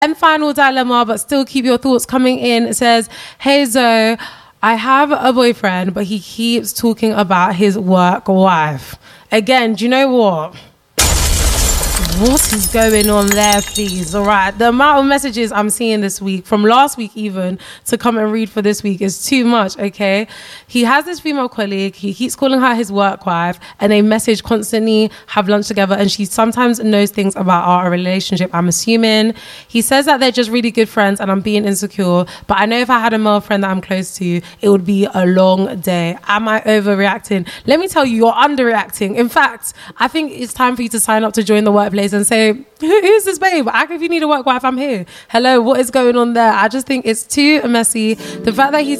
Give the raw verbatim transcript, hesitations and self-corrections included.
And final dilemma, but still keep your thoughts coming in. It says, hey Zoe, I have a boyfriend, but he keeps talking about his work wife. Again, do you know what? What is going on there, please? All right. The amount of messages I'm seeing this week, from last week even, to come and read for this week is too much, okay? He has this female colleague. He keeps calling her his work wife, and they message constantly, have lunch together, and she sometimes knows things about our relationship, I'm assuming. He says that they're just really good friends, and I'm being insecure, but I know if I had a male friend that I'm close to, it would be a long day. Am I overreacting? Let me tell you, you're underreacting. In fact, I think it's time for you to sign up to join the workplace and say, Who, who's this babe? Act if you need a work wife, I'm here. Hello, what is going on there? I just think it's too messy. The fact that he's